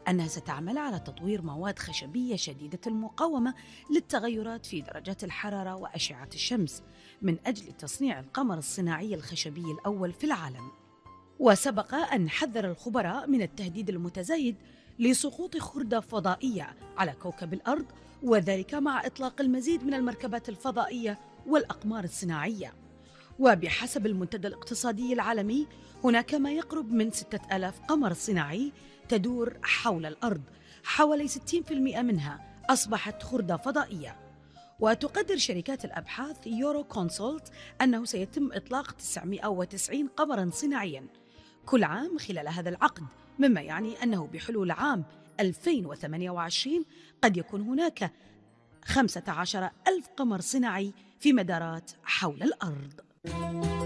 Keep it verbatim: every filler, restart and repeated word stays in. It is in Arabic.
أنها ستعمل على تطوير مواد خشبية شديدة المقاومة للتغيرات في درجات الحرارة وأشعة الشمس من أجل تصنيع القمر الصناعي الخشبي الأول في العالم. وسبق أن حذر الخبراء من التهديد المتزايد لسقوط خردة فضائية على كوكب الأرض، وذلك مع إطلاق المزيد من المركبات الفضائية والأقمار الصناعية. وبحسب المنتدى الاقتصادي العالمي، هناك ما يقرب من ستة آلاف قمر صناعي تدور حول الأرض، حوالي ستين بالمئة منها أصبحت خردة فضائية. وتقدر شركات الأبحاث يورو كونسولت أنه سيتم إطلاق تسعمئة وتسعين قمراً صناعياً كل عام خلال هذا العقد، مما يعني أنه بحلول عام ألفين وثمانية وعشرين قد يكون هناك خمسة عشر ألف قمر صناعي في مدارات حول الأرض.